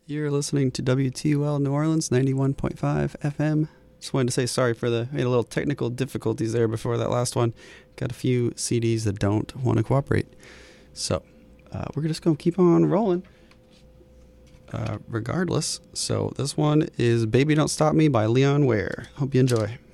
You're listening to WTUL New Orleans, 91.5 FM. Just wanted to say sorry for we had a little technical difficulties there before that last one. Got a few CDs that don't want to cooperate. So we're just going to keep on rolling regardless. So this one is Baby Don't Stop Me by Leon Ware. Hope you enjoy.